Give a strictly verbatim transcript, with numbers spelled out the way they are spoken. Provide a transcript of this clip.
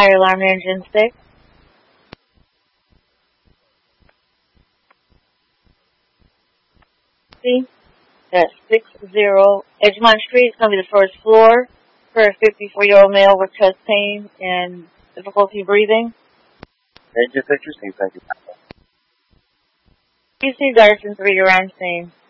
Fire alarm engine six. See? That's six zero Edgemont Street. It's going to be the first floor for a fifty-four-year-old male with chest pain and difficulty breathing. Engine pictures, can you thank you? You see Dyson three, you're on scene.